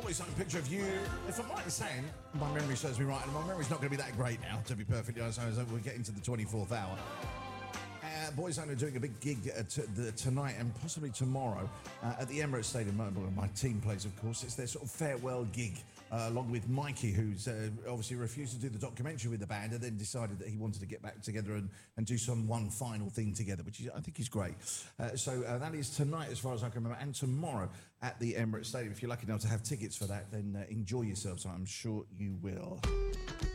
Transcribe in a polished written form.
Boyzone, Picture of You. If I'm right in saying, my memory serves me right, and my memory's not going to be that great now, to be perfectly honest, as we're getting to the 24th hour. Boyzone are doing a big gig tonight and possibly tomorrow at the Emirates Stadium. My team plays, of course. It's their sort of farewell gig, along with Mikey, who's obviously refused to do the documentary with the band and then decided that he wanted to get back together and do one final thing together, which I think is great. So that is tonight, as far as I can remember, and tomorrow at the Emirates Stadium. If you're lucky enough to have tickets for that, then enjoy yourselves. I'm sure you will.